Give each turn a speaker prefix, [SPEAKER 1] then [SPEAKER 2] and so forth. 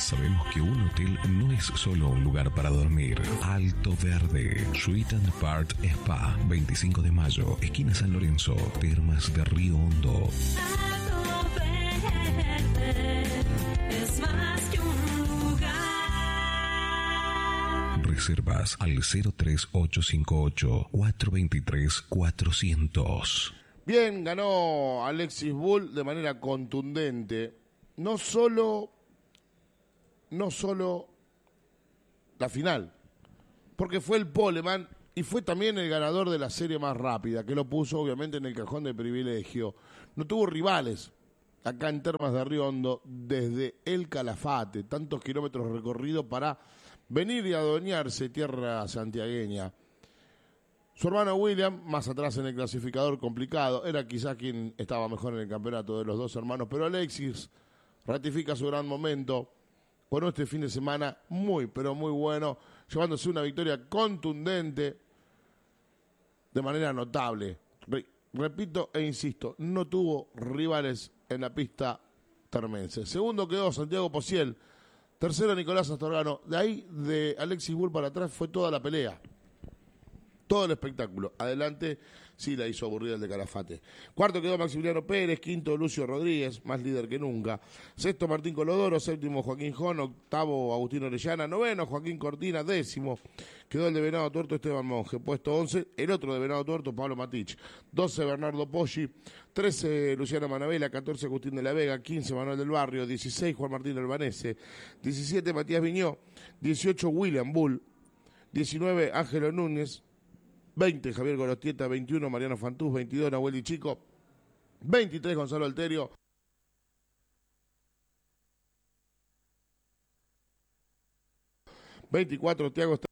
[SPEAKER 1] Sabemos que un hotel no es solo un lugar para dormir. Alto Verde, Suite and Apart Spa, 25 de mayo, esquina San Lorenzo, Termas de Río Hondo.
[SPEAKER 2] Alto Verde es más que un lugar.
[SPEAKER 1] Reservas al 03858 423 400.
[SPEAKER 3] Bien, ganó Alexis Bull de manera contundente. No solo la final, porque fue el poleman y fue también el ganador de la serie más rápida, que lo puso obviamente en el cajón de privilegio. No tuvo rivales acá en Termas de Río Hondo desde el Calafate, tantos kilómetros recorridos para venir y adueñarse tierra santiagueña. Su hermano William, más atrás en el clasificador complicado, era quizás quien estaba mejor en el campeonato de los dos hermanos, pero Alexis ratifica su gran momento con este fin de semana muy, pero muy bueno, llevándose una victoria contundente de manera notable. Repito e insisto, no tuvo rivales en la pista termense. Segundo quedó Santiago Pociel, tercero Nicolás Astorgano. De ahí, de Alexis Bull para atrás, fue toda la pelea. Todo el espectáculo. Adelante, sí la hizo aburrida el de Calafate. Cuarto quedó Maximiliano Pérez, quinto Lucio Rodríguez, más líder que nunca. Sexto Martín Colodoro, séptimo Joaquín Jón, octavo Agustín Orellana, noveno Joaquín Cortina, décimo quedó el de Venado Tuerto Esteban Monge, puesto 11, el otro de Venado Tuerto Pablo Matich, 12 Bernardo Poggi, 13 Luciano Manabela, 14 Agustín de la Vega, 15 Manuel del Barrio, 16 Juan Martín Albanese, 17 Matías Viñó, 18 William Bull, 19 Ángelo Núñez, 20 Javier Gorostieta, 21 Mariano Fantús, 22 Nahuel y Chico, 23 Gonzalo Alterio, 24 Tiago